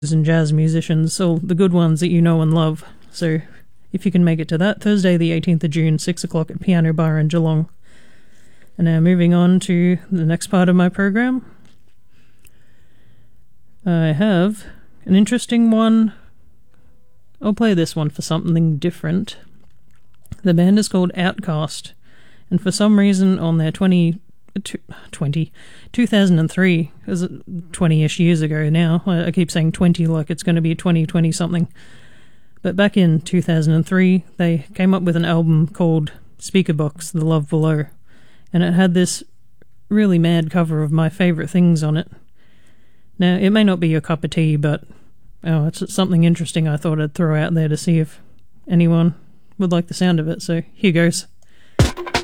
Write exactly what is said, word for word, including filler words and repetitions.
and jazz musicians, all the good ones that you know and love. So if you can make it to that, Thursday the eighteenth of June, six o'clock at Piano Bar in Geelong. And now moving on to the next part of my program. I have an interesting one. I'll play this one for something different. The band is called Outcast, and for some reason on their twenty, twenty, two thousand three, twenty-ish years ago now, I keep saying twenty like it's going to be twenty twenty something, but back in two thousand three they came up with an album called Speakerbox, The Love Below, and it had this really mad cover of My Favourite Things on it. Now, it may not be your cup of tea, but oh, it's something interesting I thought I'd throw out there to see if anyone would like the sound of it, so here goes.